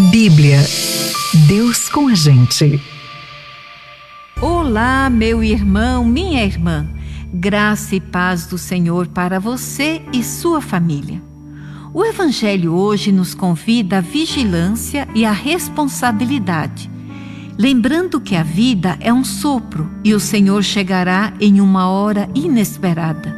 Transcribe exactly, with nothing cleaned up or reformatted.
Bíblia. Deus com a gente. Olá, meu irmão, minha irmã. Graça e paz do Senhor para você e sua família. O Evangelho hoje nos convida à vigilância e à responsabilidade, lembrando que a vida é um sopro e o Senhor chegará em uma hora inesperada.